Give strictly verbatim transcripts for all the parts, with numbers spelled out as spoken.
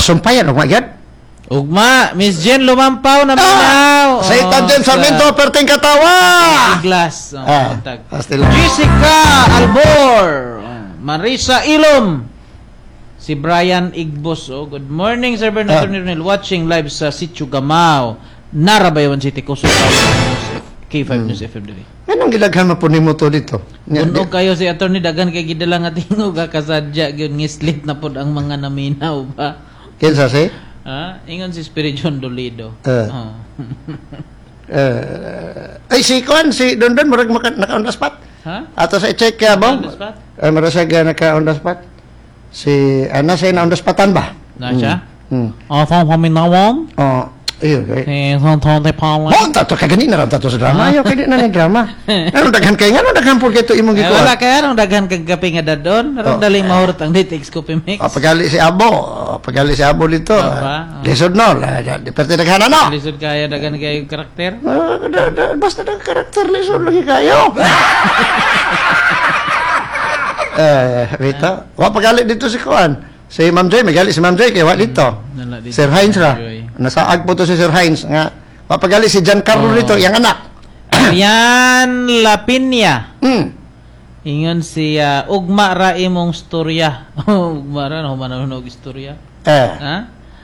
Sumpayan, ugma gyud. Ugma, Miss Jen lumampaw na Ah, minaw. sa itan Jen Sarmiento, perting katawa. Glass. Oh, Ah, tag. hostel. Jessica Albor. Marisa Ilom. Si Brian Igbos. Oh, good morning, Sir Bernardo Ah. Nirnil. Watching live sa Sitio Gamao. Narabayawan City, Kusog K five News F M D. Anong gilaghan mo po ni mo to dito? Kunog kayo si Attorney Dagan kay gidala nga tingog kasadya gyud ngislit na pod ang mga naminaw ba. Kinsa si? Ha? Ingon si Spirit John Dolido. Uh. Oh. Uh, ay, si Kwan, si Don Don, murag maka, naka-on the spot. Ha? Ato sa i-check kaya bang? On the spot? Ay, murag siya ga naka-on the spot. Si, ana siya na on the spotan ba? Na siya? Hmm. Oh, sa paminawan? Oh, ayun, okay. Eh, sa tonte pala. Mo, tato ka ganina ram tato sa drama. Ayaw, kaya di na na drama. Ano, daghan kayo nga, ano, daghan po kayo ito imong Eh, gikuha. wala kaya nung daghan kag kape nga dadon. Aron Oh. daling mahurot ang Ditex Coffee Mix. O, pagali si Abo. O, pagali si Abo dito. Oh, ba? Oh. Lisod no. Di pwede daghan ano. Lisod kaya daghan kayo karakter. Ah, da- da- basta ng karakter lisod lagi kayo. Eh, Rita, wa pagalit dito si Kuan. Si Ma'am Joy, magalit si Ma'am Joy kaya wa dito. Nala dito. Sir Heinz ra. Joy. Nasaag po to si Sir Heinz nga wa pagalit si Giancarlo Oh. dito, yang anak. Yan Lapinya. Hmm. Ingon si uh, Ugma ra imong storya. Ugma ra no mananog istorya. Eh, Ha?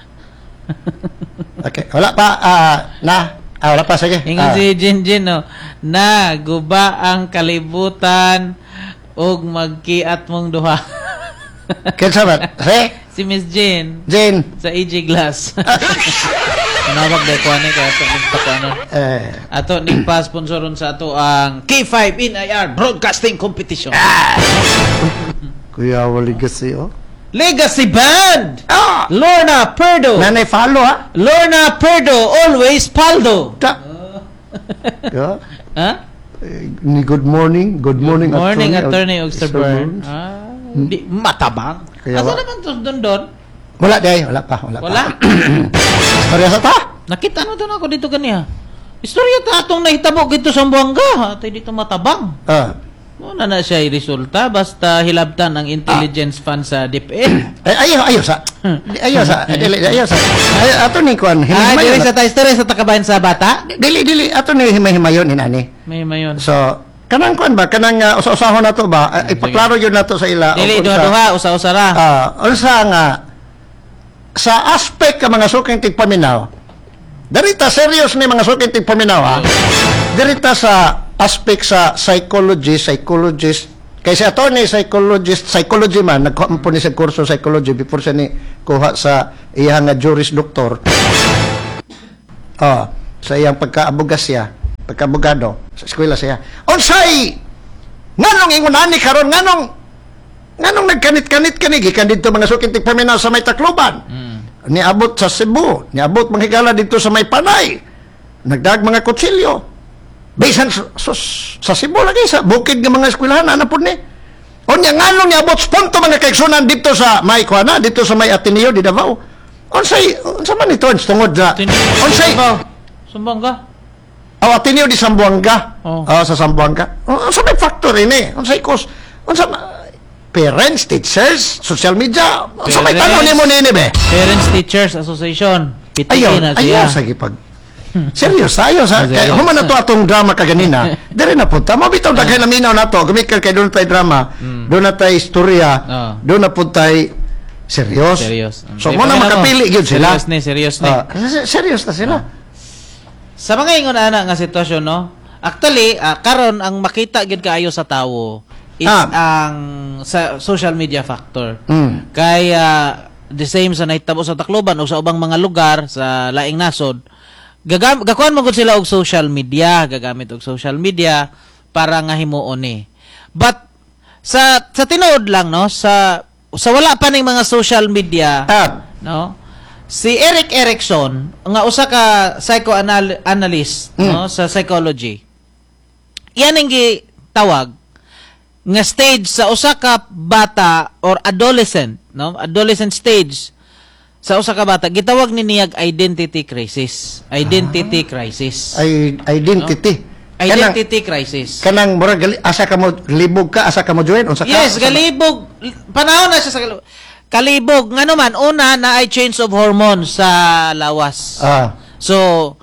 okay. Wala pa ah, na. Ah, wala pa sige. Ingon Ah, si Jinjin no, na guba ang kalibutan ug magkiat mong duha. kinsa ba? Si Si Miss Jane Jane. sa E G Glass. Tinawag daw ko ani kaya ato nagpakuanon. Eh, Ato nagpa-sponsoron sa ato ang K five N I R Broadcasting Competition. Kuya wali kasi oh. Legacy Band! Ah! Lorna Perdo! Nanay follow ha. Lorna Perdo, always Paldo! Ta. Yeah. Ha? Eh, ni good morning, good morning, Morning, Attorney Mister Ogster Burns. Burns. Ah, di, matabang. Kaya Asa wa- naman to doon doon? Wala day, wala pa, wala, Wala? pa. Wala sa ta? Nakita mo doon ako dito kaniya. Istorya ta atong nahitabo dito sa Buanga. Ito dito matabang. Ah. Muna na siya resulta basta hilabtan ang intelligence fund sa D P N. Eh, ayaw, ayaw sa. Ayaw sa. Dili, ayaw sa. Ay, ato ni Kwan, Ah, himay-himayon. dili sa ta istorya sa takabayan sa bata? Dili, dili, ato ni himay-himayon ni nani. May mayon. So, kanang Kwan ba, kanang uh, usa-usahon na to ba, uh, ipaklaro yun na to sa ila. Dili o- unsa- duha-duha usa-usa ra. Ah, unsa nga, sa aspect ka mga suking tigpaminaw, darita serious ni mga suking tigpaminaw ha, darita sa aspect sa psychology, psychologist, kay si attorney psychologist, psychology man, nagkuha po ni sa kurso psychology before siya ni kuha sa iyang nga juris doctor. Oh, sa iyang pagkaabugas siya, pagkaabogado, sa eskwela siya. Unsay, nganong ingunani karon nganong nganong nagkanit-kanit kani gikan dito mga suking tigpaminaw sa may Tacloban. Mm. Niabot sa Cebu, niabot manghigala dito sa may Panay. Nagdag mga kutsilyo. Bisan sa, sa, sa Cebu lagi sa bukid ng mga eskwelahan ana pud ni. Unya nganong niabot sa punto mga kaigsunan dito sa may kuana, dito sa may Ateneo di Davao. Unsay unsa man ito tungod sa unsay Sumbang ka? oh, Ateneo di Sambuanga. Oh. Oh, sa Sambuanga. Unsa may factor ini? Unsay cause? Unsa parents, teachers, social media. Unsa may Parents. tanong nimo nini be? Parents Teachers Association. P T A Ayaw, na ayaw siya. sa gipag. Serious, ayaw sa. Serious. Kaya human na to atong drama kaganina. Dire na punta. Mabitaw daghay na minaw na to. Gumikal kay doon tay drama. Doon na tay istorya. Oh. Doon na po tay serious. Serious. So Di mo na pa nga makapili mo. gyud sila. Serious ni, serious ni. Ah, se- serious na sila. Sa mga ingon ana nga sitwasyon no. Actually, ah, karon ang makita gyud kaayo sa tawo is Ah. ang sa social media factor. Mm. Kaya the same sa nahitabo sa Tacloban o sa ubang mga lugar sa laing nasod, gagam gakuan mo gud sila og social media, gagamit og social media para nga himuon ni. But sa sa tinuod lang no, sa sa wala pa ning mga social media, Ah, no? Si Eric Erickson, nga usa ka psychoanalyst, Mm. no, sa psychology. Yan ang gitawag nga stage sa usa ka bata or adolescent, no? Adolescent stage sa usa ka bata gitawag ni niyag identity crisis. Identity crisis. ay identity. Kanang, Identity crisis. kanang murag gali- asa ka mo libog ka, asa ka mo join unsa ka? Yes, Unsa ba? galibog. Panahon na siya sa galibog. kalibog nga naman una na ay change of hormones sa lawas. Ah. So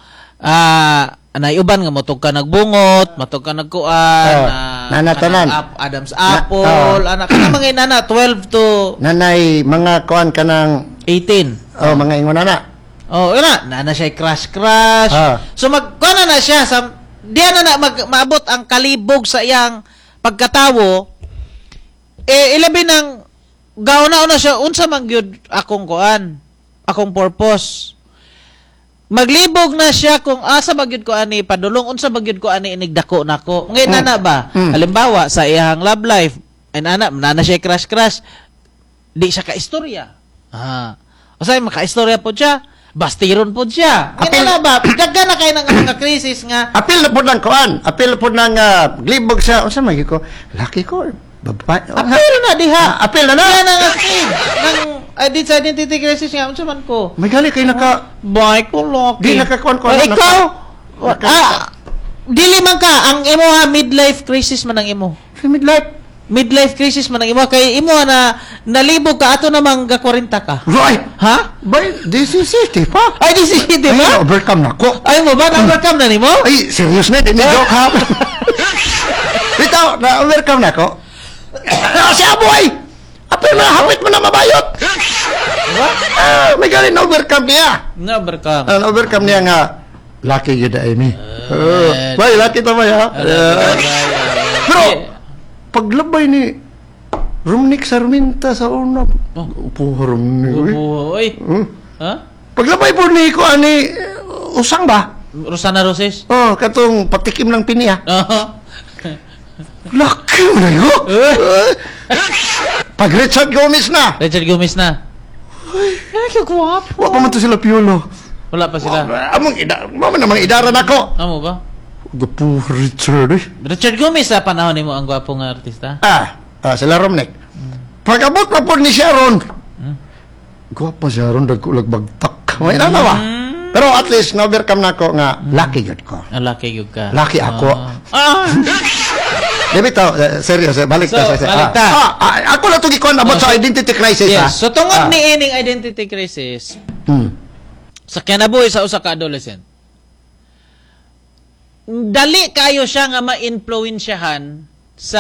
ah anay uban nga motog ka nagbungot, matog ka nagkuan, Ah, na nanatanan. kanang ap- Adam's apple, anak kana mga inana twelve to Nanay, mga kuan ka ng, eighteen. oh, mga ingon na. Oh, ina, na na siya crash crash. Ah. So magkuan na siya sa diyan na, na mag, maabot ang kalibog sa iyang pagkatawo. Eh ilabi ng gauna na siya unsa man gyud akong kuan, akong purpose. Maglibog na siya kung asa magyud ko ani padulong unsa magyud ko ani inigdako nako. Ngayon Mm. ana ba? Mm. Halimbawa sa iyang love life, ay ana na siya crash crash. Di siya ka istorya. Ah. O say maka istorya po siya. Bastiron po siya. Apil- Ngayon na ba? Dagga na kayo ng mga krisis nga. Apil na po ng kuan. Apil na po ng uh, glibog sa, unsa magi ko, laki ko, babae. Apil na diha. Ah, apil na na. Yan ang akin. Nang ident- identity crisis nga. Unsa man ko? May gali kayo naka, Bye ko, Loki. Di nakakuan ko. Oh, naka- ikaw? naka- Ah, dili man ka. Ang imo ha, midlife crisis man ang imo. Sa midlife. Midlife crisis man ang imo. Kay imo na nalibog ka. Ato namang ga forty ka. Right. Ha? By, this is it, eh, pa. Ay, di si di Ay, ba? overcome na ko. Ay mo ba? Na-overcome na ni mo? Ay, serious na, din joke ha. Bitaw, na-overcome na ko. Ah, si Aboy! Apil na, hapit mo na mabayot. Ah, may gali na-overcome niya. Na-overcome. Ang overcome niya nga, lucky yun na ini. Uh, bay, lucky tamay ha. Uh, pero, paglabay ni Rumnik Sarminta sa una, Oh. upo Rumnik. eh. Uy. Hmm? Ha? Paglabay po ni ko ani, uh, usang ba? Rosana Roses? Oh, katong patikim ng piniya. Oo. Lucky mo na yun. Uh, Pag Richard Gomez na, Richard Gomez na. Ay, kagwap. wa pa man to sila piolo. Wala pa sila. Among ida, mama namang idaran ako. Amo ba? Gapo Richard eh. Richard Gomez sa panahon nimo ang gwapong nga artista. Ah, ah sila Romnek. Pag-abot pa po ni Sharon. Gwapa Sharon, dagkulag bagtak. May na ba? Pero at least, na-overcome na ako nga, lucky yun ko. Ang lucky gyud ka. Lucky ako. Ah. Di bitaw, uh, serious, eh, balik So, ta. sa- balik ta. Ah, ah, ako na ito gikon about sa identity crisis, ha? Yes. So tungod Ah. ni ining identity crisis Hmm. sa kinabuhi sa usa ka adolescent. Dali kayo siya nga ma-influensyahan sa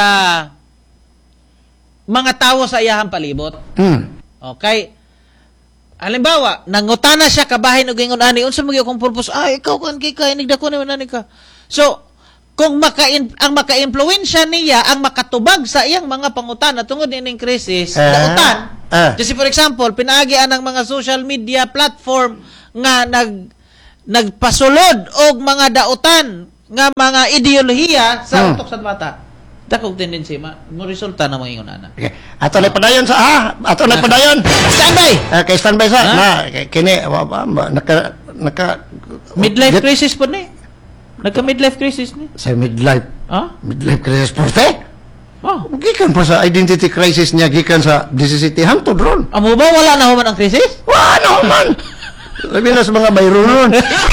mga tawo sa iyahang palibot. Hmm. Okay? Halimbawa, nangutana siya kabahin og ingon ani unsa mo gyud akong purpose? Ay, ikaw kan kay kay nigdako naman ani ka. So, kung maka ang maka-impluwensya niya ang makatubag sa iyang mga pangutana tungod ining krisis, Ah. dautan. Ah. Just for example, pinaagian ng mga social media platform nga nag nagpasulod og mga dautan nga mga ideolohiya sa Hmm. utok sa bata. Dakog tendency ma mo resulta na mga ingon ana. Okay. Ato na padayon sa, ha? Ato na padayon. Standby. Ah, kay standby sa, Ha? na, kay- kini, wa ba, ba, naka, naka, Midlife get- crisis po ni. Nagka midlife crisis ni. Sa midlife, Ah? midlife crisis porte. Oh. Gikan pa sa identity crisis niya, gikan sa disisity hantod ron. Amo ba wala na human ang krisis? Wa, ano man. Sabi na sa mga bayro nun.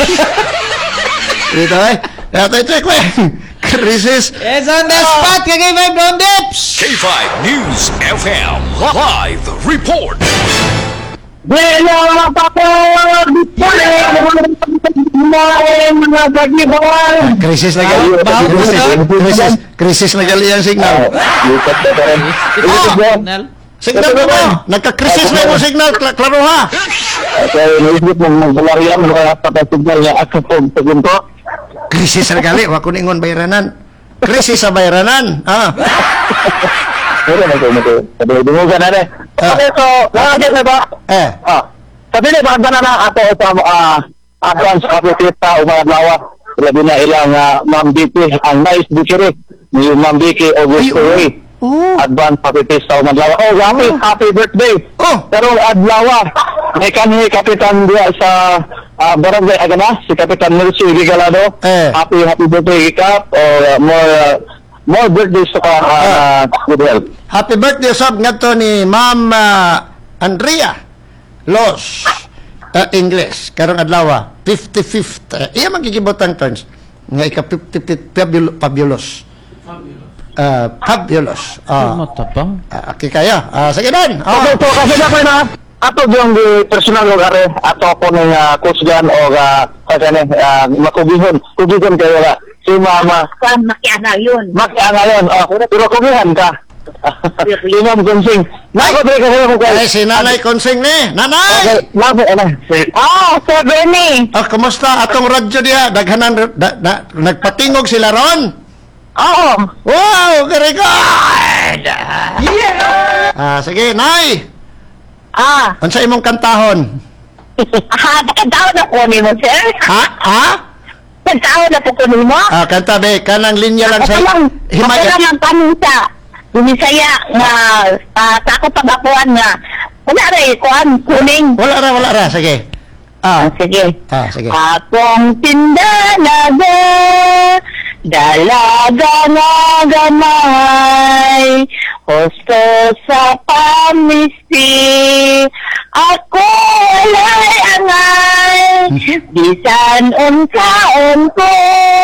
Dito eh. Ito, ito, ito, crisis. It's on the spot kay Vibe Don Dips. K five News F M Live Report. Bueno, mga kapatid! Mga bagibawan! Krisis na gali. Bahaw ko Krisis, sa- krisis, krisis na gali ang signal. Nal. Signal mo mo. Nagka-krisis na mo signal. Kla- Klaro ha. Kaya naisip mong magbalaryan mga kapatid niya ako po pagunto. Krisis na gali. Wa ko ningon bayranan. Krisis sa bayranan. Ah. Pero na ito, ito. Sabi, dumugan na rin. Okay, so, nakakit na ba? Eh. Ah, sabi niya, bakit ba na na ato sa ah, advance kapitita o mga lawa? Labi na ilang uh, Ma'am Vicky, ang nice bukiri ni Ma'am Vicky Augusto Ay, Ray. Oh. Advance kapitista o mga lawa. Oh, happy, happy birthday! Oh. Pero adlawa, may kanhi kapitan dia sa ah, barangay Agana, si Kapitan Mercy Regalado. Eh. Happy, happy birthday, Kap. Or uh, more, uh, more birthdays to ka, uh, good health. Happy birthday sab ngadto ni Ma'am ah, Andrea Los uh, English karong adlaw fifty-fifth uh, iya magigibot ang turns nga ika fifty-fifth fabul- fabulous Ah, fabulous. Ah, Matabang. ah, okay kayo. Ah, sige Dan. Ah, Okay po, kasi na ko na ato yung di personal lugar eh, ato ko ng uh, kusgan o uh, kasi ni uh, makubihon. Kubihon kayo la. Si Mama. Kan makiana yun. Makiana yun. Oh, pero kubihan ka. Si Ma'am Gunsing. Nako dre kasi mo ko. ay, si Nanay Konsing ni. Nanay! Okay, nako ana. Oh, Sir Bernie. Ah, kumusta atong radyo diha? Daghanan da, da, nagpatingog sila ron? Oo. Wow, very good! Yeah! Ah, sige, Nay. Ah. Unsa imong kantahon? Ah, nakataon na po ni mo, sir. Ha? Ha? Nakataon na po ko ni mo. Ah, kanta be, kanang linya lang sa Ako lang, ako Himagat. lang ang panunsa. Bumisaya nga, uh, sa ako pag-akuan nga. Wala rin, kuhan, kuning. Wala ra, wala ra, sige. Ah, Ah, sige. ah, sige. Akong tindanaga, dalaga nga gamay, husto sa pamisi, ako walay angay, bisan unsaon ko,